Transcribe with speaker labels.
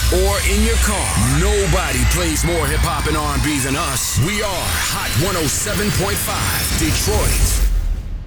Speaker 1: or in your car. Nobody plays more hip-hop and R&B than us. We are Hot 107.5 Detroit.